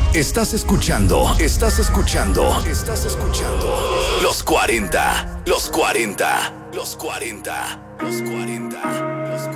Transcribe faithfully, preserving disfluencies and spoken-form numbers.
Estás escuchando, estás escuchando, estás escuchando. Los cuarenta, los cuarenta, los cuarenta, los cuarenta.